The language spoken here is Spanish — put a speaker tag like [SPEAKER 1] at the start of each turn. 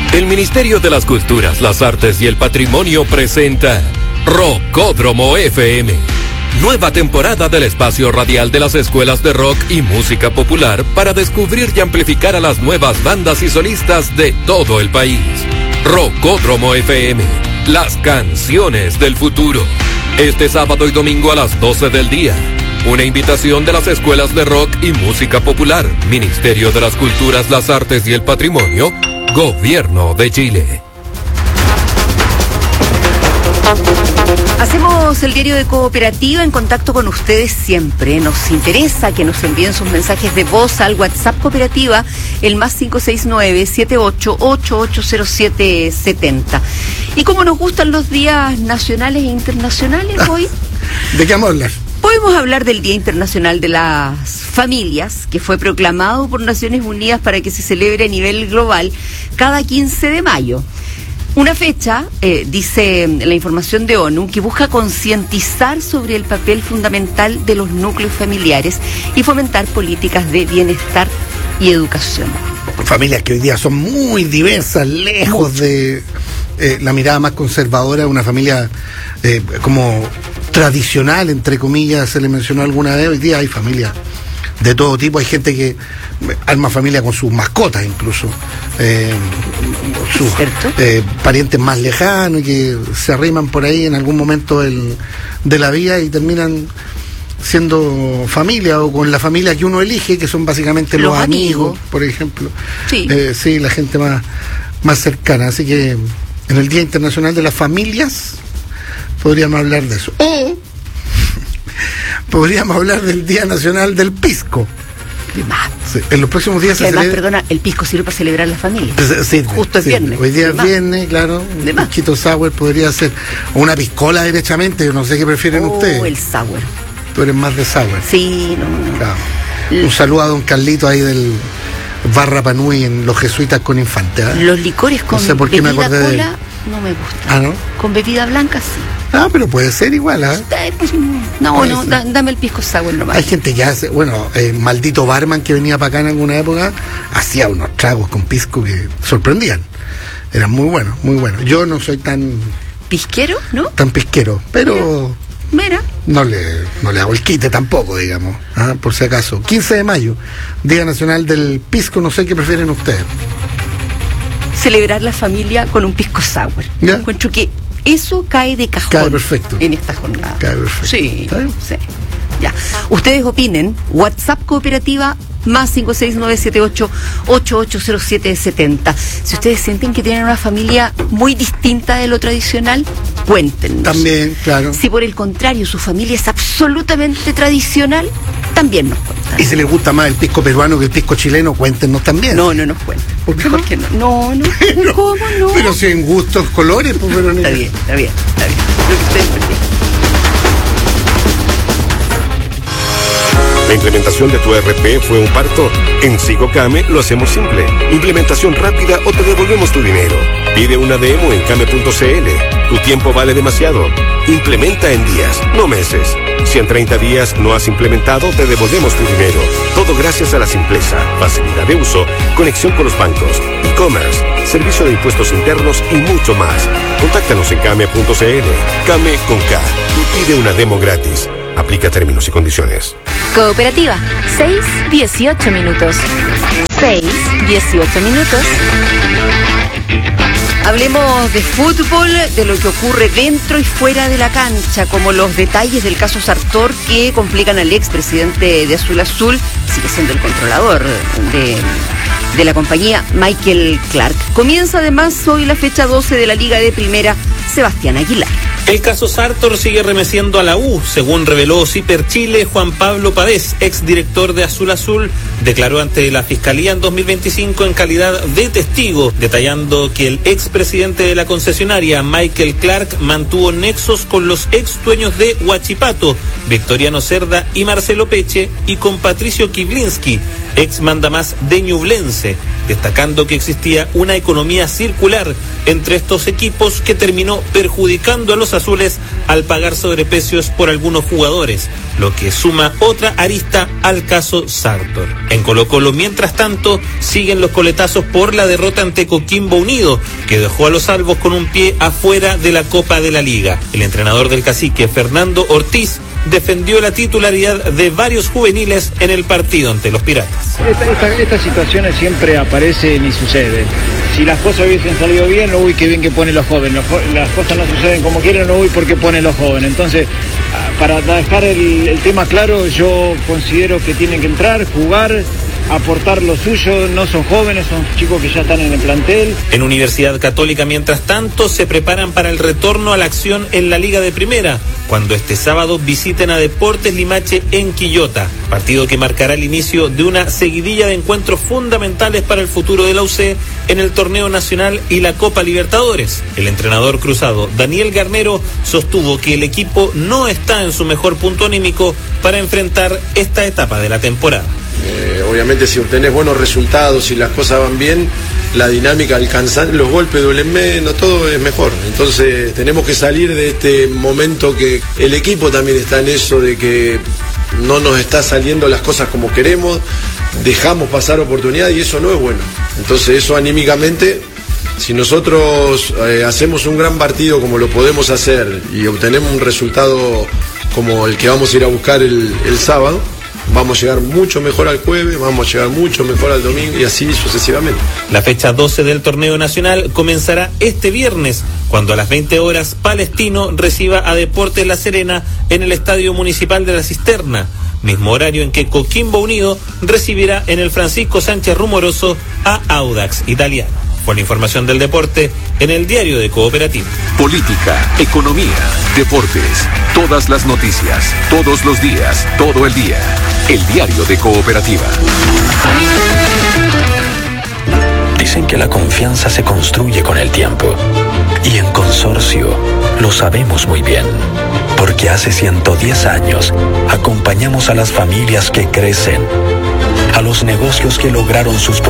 [SPEAKER 1] El Ministerio de las Culturas, las Artes y el Patrimonio presenta Rockódromo FM. Nueva temporada del espacio radial de las escuelas de rock y música popular para descubrir y amplificar a las nuevas bandas y solistas de todo el país. Rockódromo FM, las canciones del futuro. Este sábado y domingo a las 12 del día. Una invitación de las escuelas de rock y música popular, Ministerio de las Culturas, las Artes y el Patrimonio, Gobierno de Chile.
[SPEAKER 2] Hacemos el diario de Cooperativa en contacto con ustedes siempre. Nos interesa que nos envíen sus mensajes de voz al WhatsApp Cooperativa, el más 569-78880770. Y como nos gustan los días nacionales e internacionales hoy,
[SPEAKER 3] ¿de qué vamos a hablar?
[SPEAKER 2] Podemos hablar del Día Internacional de las Familias, que fue proclamado por Naciones Unidas para que se celebre a nivel global cada 15 de mayo. Una fecha, dice la información de ONU, que busca concientizar sobre el papel fundamental de los núcleos familiares y fomentar políticas de bienestar y educación.
[SPEAKER 3] Familias que hoy día son muy diversas, lejos de la mirada más conservadora de una familia como tradicional, entre comillas, se le mencionó alguna vez. Hoy día hay familias de todo tipo, hay gente que arma familia con sus mascotas incluso, sus parientes más lejanos, y que se arriman por ahí en algún momento de la vida y terminan siendo familia, o con la familia que uno elige, que son básicamente los amigos, por ejemplo. Sí, sí, la gente más cercana. Así que en el Día Internacional de las Familias podríamos hablar de eso. O podríamos hablar del Día Nacional del Pisco. Sí, en los próximos días
[SPEAKER 2] además, perdona, el pisco sirve para celebrar la familia.
[SPEAKER 3] Sí,
[SPEAKER 2] justo es viernes.
[SPEAKER 3] Hoy día es viernes, claro. Un pisquito sour podría ser. O una piscola derechamente, yo no sé qué prefieren ustedes.
[SPEAKER 2] El sour.
[SPEAKER 3] Tú eres más de sour.
[SPEAKER 2] Sí, no.
[SPEAKER 3] Claro. Un saludo a don Carlito ahí del Barra Panui en Los Jesuitas con Infante.
[SPEAKER 2] Los licores con
[SPEAKER 3] no sé por qué me acordé de él.
[SPEAKER 2] No me gusta.
[SPEAKER 3] ¿Ah, no?
[SPEAKER 2] Con bebida blanca sí.
[SPEAKER 3] Ah, pero puede ser igual, ¿ah?
[SPEAKER 2] Dame el pisco sour nomás.
[SPEAKER 3] Hay gente que hace, maldito barman que venía para acá en alguna época, hacía unos tragos con pisco que sorprendían. Eran muy buenos, muy buenos. Yo no soy tan...
[SPEAKER 2] ¿Pisquero, no?
[SPEAKER 3] Tan pisquero, pero...
[SPEAKER 2] Mira.
[SPEAKER 3] No le hago el quite tampoco, digamos, por si acaso. 15 de mayo, Día Nacional del Pisco, no sé qué prefieren ustedes.
[SPEAKER 2] Celebrar la familia con un pisco sour.
[SPEAKER 3] ¿Ya?
[SPEAKER 2] Encuentro que eso cae de cajón.
[SPEAKER 3] Cae perfecto.
[SPEAKER 2] En esta jornada.
[SPEAKER 3] Cae perfecto.
[SPEAKER 2] Sí. Ya. Ustedes opinen. WhatsApp Cooperativa más 569-78880770. Si ustedes sienten que tienen una familia muy distinta de lo tradicional, cuéntenos.
[SPEAKER 3] También, claro.
[SPEAKER 2] Si por el contrario su familia es absolutamente tradicional, también nos cuentan.
[SPEAKER 3] Y si les gusta más el pisco peruano que el pisco chileno, cuéntenos también.
[SPEAKER 2] No nos cuenten.
[SPEAKER 3] ¿Por qué
[SPEAKER 2] no? No. ¿Cómo no?
[SPEAKER 3] Pero si en gustos, colores, pues, pero
[SPEAKER 2] Está bien. Lo que ustedes prefieren.
[SPEAKER 1] ¿La implementación de tu ERP fue un parto? En Sigocame lo hacemos simple. Implementación rápida o te devolvemos tu dinero. Pide una demo en came.cl. Tu tiempo vale demasiado. Implementa en días, no meses. Si en 30 días no has implementado, te devolvemos tu dinero. Todo gracias a la simpleza, facilidad de uso, conexión con los bancos, e-commerce, servicio de impuestos internos y mucho más. Contáctanos en came.cl. Came con K. Y pide una demo gratis. Aplica términos y condiciones.
[SPEAKER 4] Cooperativa, 6:18 minutos. 6:18 minutos.
[SPEAKER 2] Hablemos de fútbol, de lo que ocurre dentro y fuera de la cancha, como los detalles del caso Sartor que complican al expresidente de Azul Azul, sigue siendo el controlador de la compañía, Michael Clark. Comienza además hoy la fecha 12 de la Liga de Primera, Sebastián Aguilar.
[SPEAKER 5] El caso Sartor sigue remeciendo a la U, según reveló Ciper Chile. Juan Pablo Pavés, exdirector de Azul Azul, declaró ante la Fiscalía en 2025 en calidad de testigo, detallando que el expresidente de la concesionaria, Michael Clark, mantuvo nexos con los ex dueños de Huachipato, Victoriano Cerda y Marcelo Peche, y con Patricio Kiblinski, ex mandamás de Ñublense. destacando que existía una economía circular entre estos equipos que terminó perjudicando a los azules al pagar sobreprecios por algunos jugadores, lo que suma otra arista al caso Sartor. En Colo-Colo, mientras tanto, siguen los coletazos por la derrota ante Coquimbo Unido, que dejó a los albos con un pie afuera de la Copa de la Liga. El entrenador del Cacique, Fernando Ortiz, defendió la titularidad de varios juveniles en el partido ante los Piratas.
[SPEAKER 6] Estas situaciones siempre aparecen y suceden. Si las cosas hubiesen salido bien, no, uy, qué bien que ponen los jóvenes. Las cosas no suceden como quieren, no, uy, porque ponen los jóvenes. Entonces, para dejar el tema claro, yo considero que tienen que entrar, jugar, aportar lo suyo. No son jóvenes, son chicos que ya están en el plantel.
[SPEAKER 5] En Universidad Católica, mientras tanto, se preparan para el retorno a la acción en la Liga de Primera, cuando este sábado visiten a Deportes Limache en Quillota, partido que marcará el inicio de una seguidilla de encuentros fundamentales para el futuro de la UC en el torneo nacional y la Copa Libertadores. El entrenador cruzado, Daniel Garnero, sostuvo que el equipo no está en su mejor punto anímico para enfrentar esta etapa de la temporada.
[SPEAKER 7] Obviamente, si obtenés buenos resultados, si las cosas van bien, la dinámica alcanzar, los golpes duelen menos, todo es mejor. Entonces tenemos que salir de este momento que el equipo también está en eso de que no nos está saliendo las cosas como queremos, dejamos pasar oportunidad y eso no es bueno. Entonces eso anímicamente, si nosotros hacemos un gran partido como lo podemos hacer y obtenemos un resultado como el que vamos a ir a buscar el sábado, vamos a llegar mucho mejor al jueves, vamos a llegar mucho mejor al domingo y así sucesivamente.
[SPEAKER 5] La fecha 12 del torneo nacional comenzará este viernes, cuando a las 20 horas Palestino reciba a Deportes La Serena en el Estadio Municipal de La Cisterna, mismo horario en que Coquimbo Unido recibirá en el Francisco Sánchez Rumoroso a Audax Italiano. Con la información del deporte en el Diario de Cooperativa.
[SPEAKER 8] Política, economía, deportes, todas las noticias, todos los días, todo el día. El Diario de Cooperativa.
[SPEAKER 9] Dicen que la confianza se construye con el tiempo. Y en Consorcio lo sabemos muy bien. Porque hace 110 años acompañamos a las familias que crecen, a los negocios que lograron sus